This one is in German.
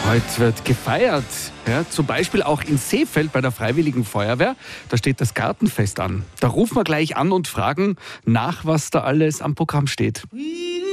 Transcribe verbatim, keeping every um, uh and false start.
Heute wird gefeiert, ja, zum Beispiel auch in Seefeld bei der Freiwilligen Feuerwehr. Da steht das Gartenfest an. Da rufen wir gleich an und fragen nach, was da alles am Programm steht.